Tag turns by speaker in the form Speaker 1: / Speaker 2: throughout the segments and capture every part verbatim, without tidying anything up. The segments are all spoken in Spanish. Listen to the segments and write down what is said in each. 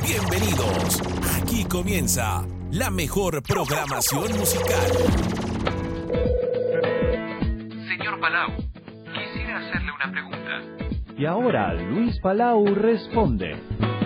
Speaker 1: Bienvenidos. Aquí comienza la mejor programación musical.
Speaker 2: Señor Palau, quisiera hacerle una pregunta.
Speaker 3: Y ahora Luis Palau responde.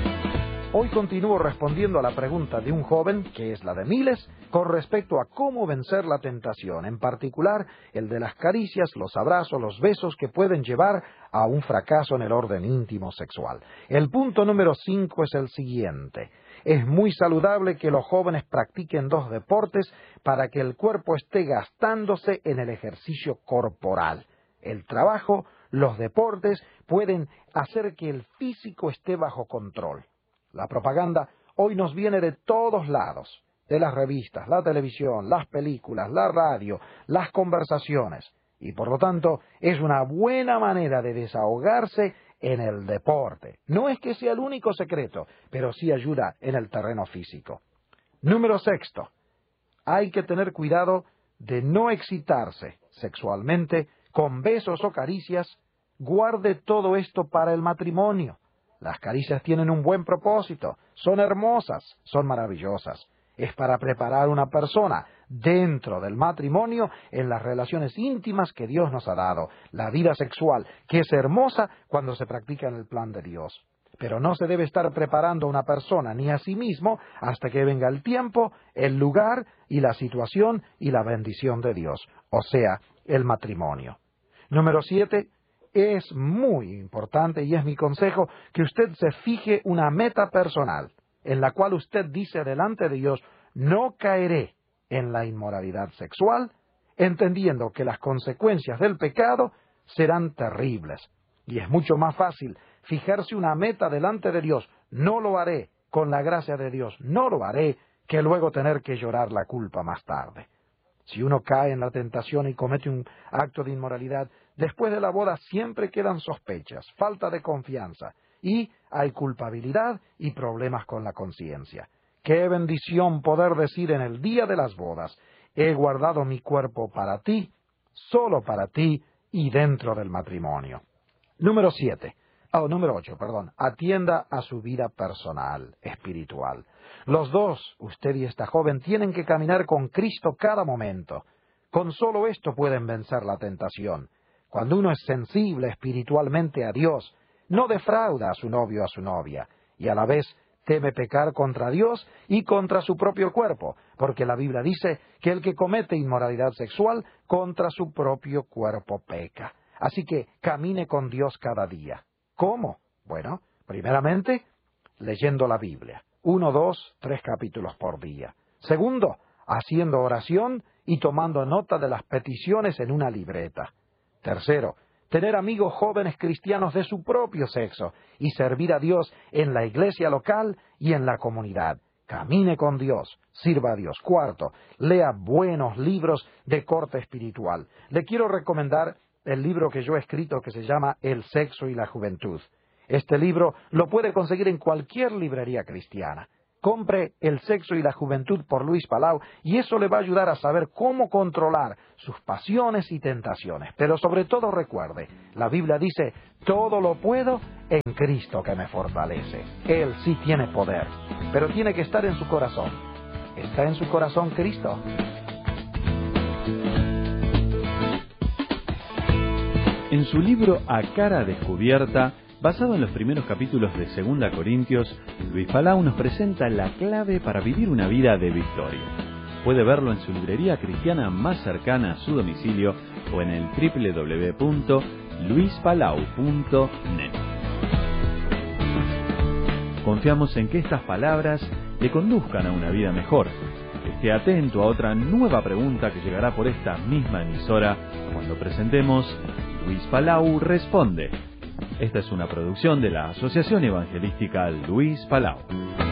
Speaker 4: Hoy continúo respondiendo a la pregunta de un joven, que es la de miles, con respecto a cómo vencer la tentación, en particular el de las caricias, los abrazos, los besos que pueden llevar a un fracaso en el orden íntimo sexual. El punto número cinco es el siguiente. Es muy saludable que los jóvenes practiquen dos deportes para que el cuerpo esté gastándose en el ejercicio corporal. El trabajo, los deportes pueden hacer que el físico esté bajo control. La propaganda hoy nos viene de todos lados, de las revistas, la televisión, las películas, la radio, las conversaciones, y por lo tanto es una buena manera de desahogarse en el deporte. No es que sea el único secreto, pero sí ayuda en el terreno físico. Número sexto, hay que tener cuidado de no excitarse sexualmente con besos o caricias. Guarde todo esto para el matrimonio. Las caricias tienen un buen propósito, son hermosas, son maravillosas. Es para preparar una persona dentro del matrimonio en las relaciones íntimas que Dios nos ha dado, la vida sexual, que es hermosa cuando se practica en el plan de Dios. Pero no se debe estar preparando a una persona ni a sí mismo hasta que venga el tiempo, el lugar y la situación y la bendición de Dios, o sea, el matrimonio. Número siete. Es muy importante, y es mi consejo, que usted se fije una meta personal, en la cual usted dice delante de Dios, no caeré en la inmoralidad sexual, entendiendo que las consecuencias del pecado serán terribles. Y es mucho más fácil fijarse una meta delante de Dios, no lo haré, con la gracia de Dios, no lo haré, que luego tener que llorar la culpa más tarde. Si uno cae en la tentación y comete un acto de inmoralidad, después de la boda siempre quedan sospechas, falta de confianza, y hay culpabilidad y problemas con la conciencia. ¡Qué bendición poder decir en el día de las bodas, he guardado mi cuerpo para ti, solo para ti y dentro del matrimonio! Número siete. Oh, número ocho, perdón. Atienda a su vida personal, espiritual. Los dos, usted y esta joven, tienen que caminar con Cristo cada momento. Con solo esto pueden vencer la tentación. Cuando uno es sensible espiritualmente a Dios, no defrauda a su novio o a su novia, y a la vez teme pecar contra Dios y contra su propio cuerpo, porque la Biblia dice que el que comete inmoralidad sexual contra su propio cuerpo peca. Así que camine con Dios cada día. ¿Cómo? Bueno, primeramente, leyendo la Biblia. Uno, dos, tres capítulos por día. Segundo, haciendo oración y tomando nota de las peticiones en una libreta. Tercero, tener amigos jóvenes cristianos de su propio sexo y servir a Dios en la iglesia local y en la comunidad. Camine con Dios, sirva a Dios. Cuarto, lea buenos libros de corte espiritual. Le quiero recomendar el libro que yo he escrito que se llama El sexo y la juventud. Este libro lo puede conseguir en cualquier librería cristiana. Compre El sexo y la juventud por Luis Palau y eso le va a ayudar a saber cómo controlar sus pasiones y tentaciones. Pero sobre todo recuerde, la Biblia dice, todo lo puedo en Cristo que me fortalece. Él sí tiene poder, pero tiene que estar en su corazón. ¿Está en su corazón Cristo?
Speaker 3: En su libro A Cara Descubierta, basado en los primeros capítulos de Segunda Corintios, Luis Palau nos presenta la clave para vivir una vida de victoria. Puede verlo en su librería cristiana más cercana a su domicilio o en el doble u doble u doble u punto luis palau punto net. Confiamos en que estas palabras le conduzcan a una vida mejor. Esté atento a otra nueva pregunta que llegará por esta misma emisora cuando presentemos Luis Palau Responde. Esta es una producción de la Asociación Evangelística Luis Palau.